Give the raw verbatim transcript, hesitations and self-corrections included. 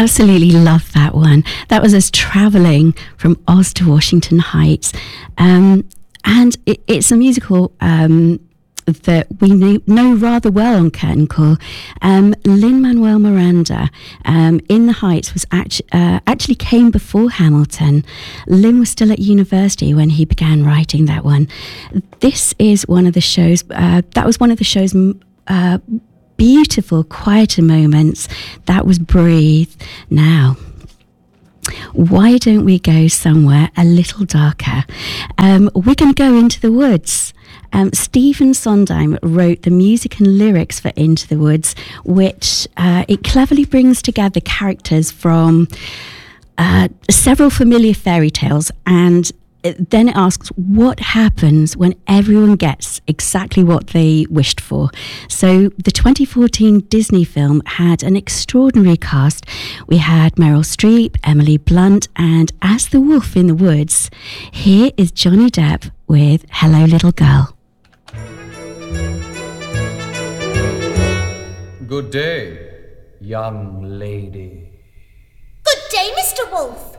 absolutely love that one. That was us travelling from Oz to Washington Heights. Um, and it, it's a musical um, that we know, know rather well on Curtain Call. Um, Lin-Manuel Miranda um, in the Heights was actu- uh, actually came before Hamilton. Lin was still at university when he began writing that one. This is one of the shows, uh, that was one of the show's uh, beautiful, quieter moments. That was Breathe. Now, why don't we go somewhere a little darker? Um, we're going to go into the woods. Um, Stephen Sondheim wrote the music and lyrics for Into the Woods, which uh, it cleverly brings together characters from uh, several familiar fairy tales, and it, then it asks what happens when everyone gets exactly what they wished for. So the twenty fourteen Disney film had an extraordinary cast. We had Meryl Streep, Emily Blunt, and as the wolf in the woods, here is Johnny Depp with Hello Little Girl. Good day, young lady. Good day, Mister Wolf.